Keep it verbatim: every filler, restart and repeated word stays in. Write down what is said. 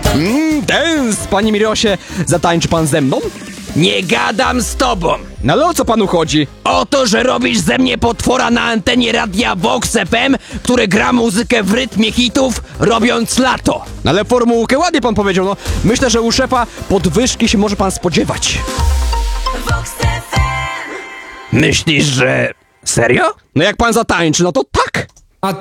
Mmm, dance, panie Mirosie, zatańczy pan ze mną? Nie gadam z tobą. No ale o co panu chodzi? O to, że robisz ze mnie potwora na antenie radia Vox F M, które gra muzykę w rytmie hitów, robiąc lato. No ale formułkę ładnie pan powiedział, no. Myślę, że u szefa podwyżki się może pan spodziewać. Vox F M. Myślisz, że... Serio? No jak pan zatańczy, no to tak.